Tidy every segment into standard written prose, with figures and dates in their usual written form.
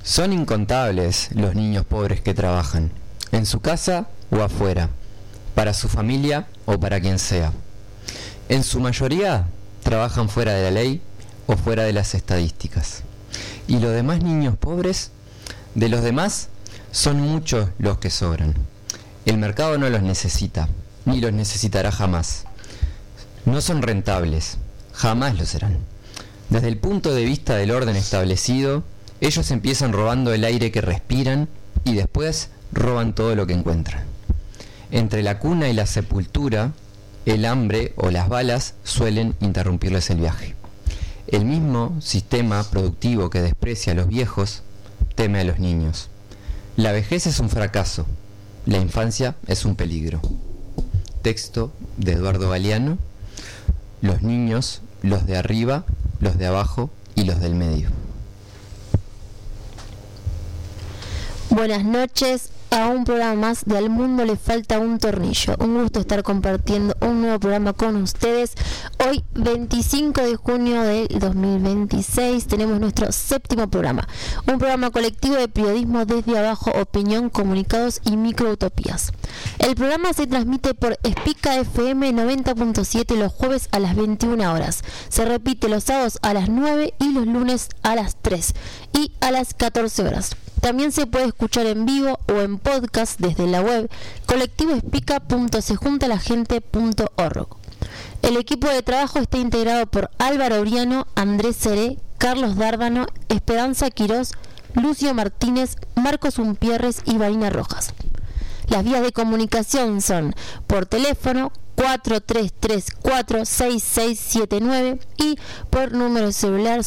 Son incontables los niños pobres que trabajan, en su casa o afuera, para su familia o para quien sea. En su mayoría trabajan fuera de la ley o fuera de las estadísticas. Y los demás niños pobres, de los demás, son muchos los que sobran. El mercado no los necesita, ni los necesitará jamás. No son rentables, jamás lo serán. Desde el punto de vista del orden establecido, ellos empiezan robando el aire que respiran y después roban todo lo que encuentran. Entre la cuna y la sepultura, el hambre o las balas suelen interrumpirles el viaje. El mismo sistema productivo que desprecia a los viejos, teme a los niños. La vejez es un fracaso, la infancia es un peligro. Texto de Eduardo Galeano. Los niños, los de arriba, los de abajo y los del medio. Buenas noches a un programa más de Al Mundo le falta un tornillo. Un gusto estar compartiendo un nuevo programa con ustedes. Hoy, 25 de junio del 2026, tenemos nuestro 7º programa. Un programa colectivo de periodismo desde abajo, opinión, comunicados y microutopías. El programa se transmite por Espica FM 90.7 los jueves a las 21 horas. Se repite los sábados a las 9 y los lunes a las 3 y a las 14 horas. También se puede escuchar en vivo o en podcast desde la web colectivoespica.sejuntalagente.org. El equipo de trabajo está integrado por Álvaro Uriano, Andrés Seré, Carlos Dárdano, Esperanza Quirós, Lucio Martínez, Marcos Umpierres y Marina Rojas. Las vías de comunicación son por teléfono 43346679 y por número celular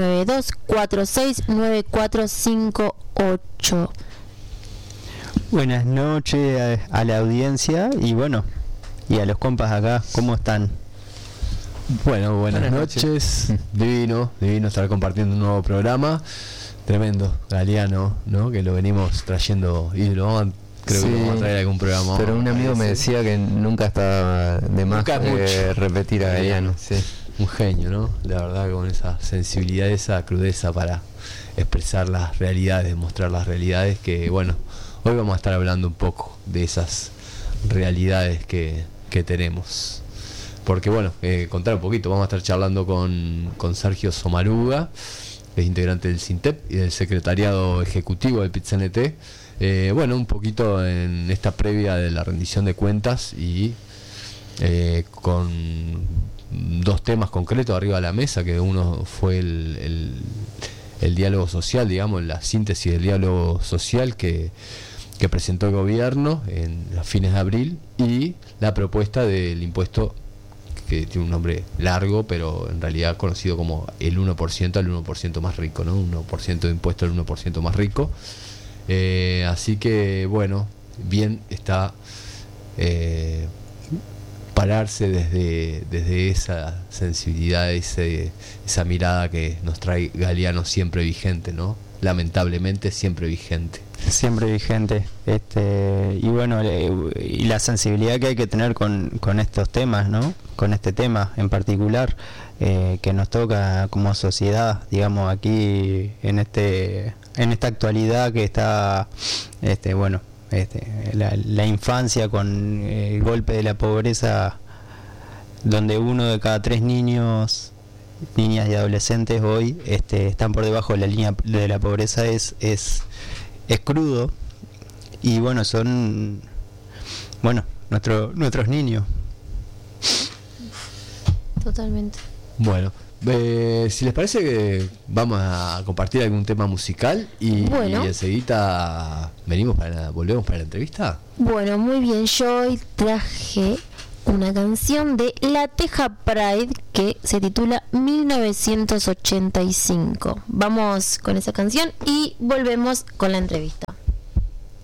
092469458. Buenas noches a la audiencia y bueno, y a los compas acá, ¿cómo están? Bueno, buenas noches. Divino estar compartiendo un nuevo programa. Tremendo, Galeano, ¿no? Que lo venimos trayendo y lo vamos a... Creo que vamos a traer algún programa. Pero un amigo me decía que nunca está de más repetir a Galeano. Sí. Un genio, ¿no? La verdad, con esa sensibilidad, esa crudeza para expresar las realidades, mostrar las realidades que, bueno, hoy vamos a estar hablando un poco de esas realidades que tenemos. Porque, bueno, contar un poquito, vamos a estar charlando con Sergio Somaruga, que es integrante del SINTEP y del secretariado ejecutivo del PIT-CNT. Bueno, un poquito en esta previa de la rendición de cuentas y con dos temas concretos arriba de la mesa, que uno fue el diálogo social, digamos, la síntesis del diálogo social que presentó el gobierno a fines de abril, y la propuesta del impuesto que tiene un nombre largo, pero en realidad conocido como el 1% al 1% más rico, ¿no? 1% de impuesto al 1% más rico. Así que bueno, bien está pararse desde esa sensibilidad, esa mirada que nos trae Galeano, siempre vigente, ¿no? Lamentablemente siempre vigente. Siempre vigente. Y bueno, y la sensibilidad que hay que tener con estos temas, ¿no? Con este tema en particular, que nos toca como sociedad, digamos, aquí en esta actualidad que está, la infancia con el golpe de la pobreza, donde 1 de cada 3 niños, niñas y adolescentes hoy están por debajo de la línea de la pobreza, es crudo. Y bueno, son nuestros niños. Totalmente. Bueno, si les parece, que vamos a compartir algún tema musical y enseguida volvemos para la entrevista. Bueno, muy bien, yo hoy traje una canción de La Teja Pride que se titula 1985. Vamos con esa canción y volvemos con la entrevista.